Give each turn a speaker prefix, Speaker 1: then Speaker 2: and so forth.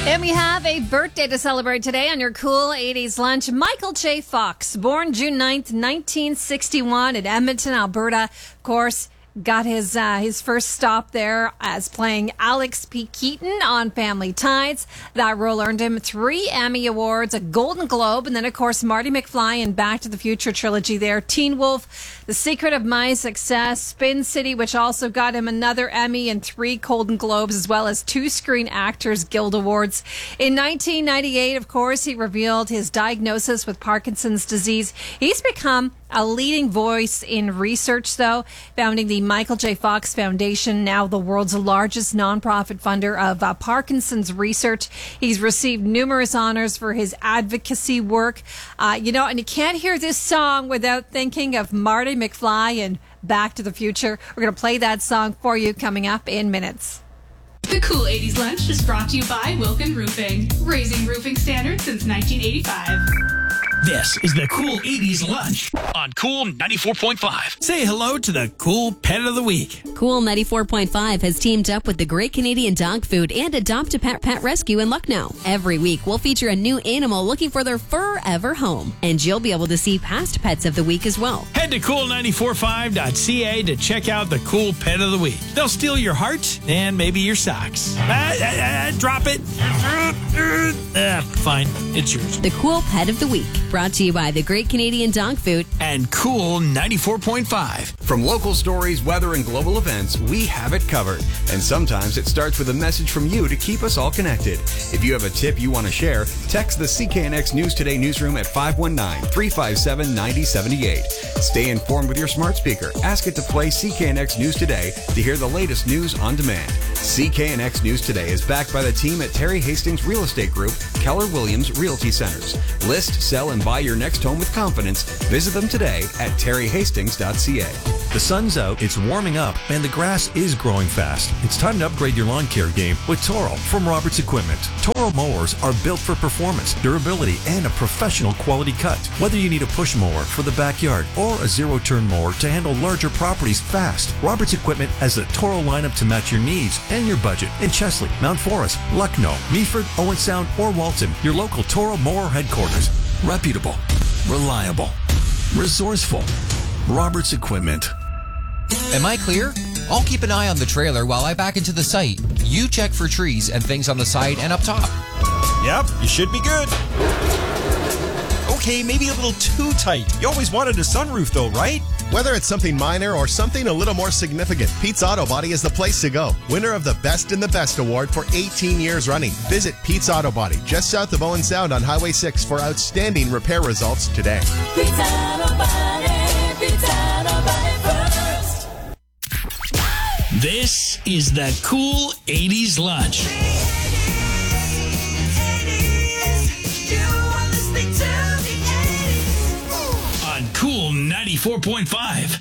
Speaker 1: And we have a birthday to celebrate today on your cool 80s lunch. Michael J. Fox, born June 9th, 1961 in Edmonton, Alberta. Of course, got his first stop there as playing Alex P. Keaton on Family Ties. That role earned him 3 Emmy Awards, a Golden Globe, and then, of course, Marty McFly in Back to the Future trilogy there. Teen Wolf, The Secret of My Success, Spin City, which also got him another Emmy and 3 Golden Globes, as well as 2 Screen Actors Guild Awards. In 1998, of course, he revealed his diagnosis with Parkinson's disease. He's become a leading voice in research, though, founding the Michael J. Fox Foundation, now the world's largest nonprofit funder of Parkinson's research. He's received numerous honors for his advocacy work. And you can't hear this song without thinking of Marty McFly and Back to the Future. We're going to play that song for you coming up in minutes.
Speaker 2: The Cool 80s Lunch is brought to you by Wilkin Roofing, raising roofing standards since 1985.
Speaker 3: This is the Cool 80s Lunch on Cool 94.5. Say hello to the Cool Pet of the Week.
Speaker 4: Cool 94.5 has teamed up with the Great Canadian Dog Food and Adopt a Pet Rescue in Lucknow. Every week, we'll feature a new animal looking for their forever home. And you'll be able to see past pets of the week as well.
Speaker 3: Head to cool945.ca to check out the Cool Pet of the Week. They'll steal your heart and maybe your socks. Drop it. Fine, it's yours.
Speaker 4: The Cool Pet of the Week. Brought to you by the Great Canadian Dog Food
Speaker 3: and Cool 94.5.
Speaker 5: From local stories, weather, and global events, we have it covered. And sometimes it starts with a message from you to keep us all connected. If you have a tip you want to share, text the CKNX News Today newsroom at 519-357-9078. Stay informed with your smart speaker. Ask it to play CKNX News Today to hear the latest news on demand. CKNX News Today is backed by the team at Terry Hastings Real Estate Group, Keller Williams Realty Centers. List, sell, and buy your next home with confidence. Visit them today at terryhastings.ca.
Speaker 6: The sun's out, it's warming up, and the grass is growing fast. It's time to upgrade your lawn care game with Toro from Roberts Equipment. Toro mowers are built for performance, durability, and a professional quality cut. Whether you need a push mower for the backyard or a zero-turn mower to handle larger properties fast, Roberts Equipment has the Toro lineup to match your needs and your budget in Chesley, Mount Forest, Lucknow, Meaford, Owen Sound, or Walton. Your local Toro mower headquarters. Reputable, reliable, resourceful. Roberts Equipment.
Speaker 7: Am I clear? I'll keep an eye on the trailer while I back into the site. You check for trees and things on the side and up top.
Speaker 8: Yep, you should be good. Okay, maybe a little too tight. You always wanted a sunroof though, right?
Speaker 9: Whether it's something minor or something a little more significant, Pete's Auto Body is the place to go. Winner of the Best in the Best award for 18 years running. Visit Pete's Auto Body just south of Owen Sound on Highway 6 for outstanding repair results today.
Speaker 10: Pete's Auto Body, Pete's Auto Body first.
Speaker 3: This is the Cool 80s Lunch. On Cool 94.5.